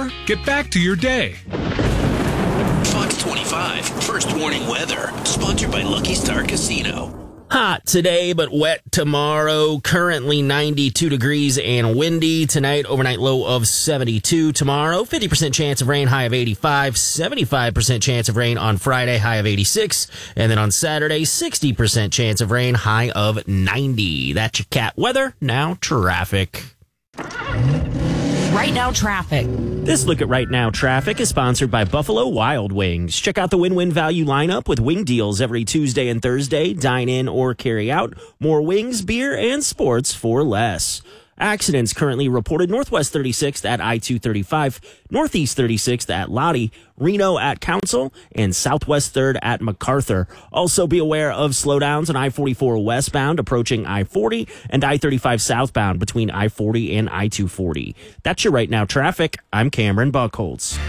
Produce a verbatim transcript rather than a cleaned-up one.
or get back to your day. Fox twenty-five, First Warning Weather, sponsored by Lucky Star Casino. Hot today, but wet tomorrow. Currently ninety-two degrees and windy. Tonight, overnight low of seventy-two. Tomorrow, fifty percent chance of rain, high of eighty-five. seventy-five percent chance of rain on Friday, high of eighty-six. And then on Saturday, sixty percent chance of rain, high of ninety. That's your cat weather. Now traffic. Right Now traffic. This look at Right Now traffic is sponsored by Buffalo Wild Wings. Check out the win-win value lineup with wing deals every Tuesday and Thursday. Dine in or carry out. More wings, beer, and sports for less. Accidents currently reported Northwest thirty-sixth at I two thirty-five, Northeast thirty-sixth at Lottie, Reno at Council, and Southwest third at MacArthur. Also be aware of slowdowns on I forty-four westbound approaching I forty and I thirty-five southbound between I forty and I two forty. That's your Right Now traffic. I'm Cameron Buckholz.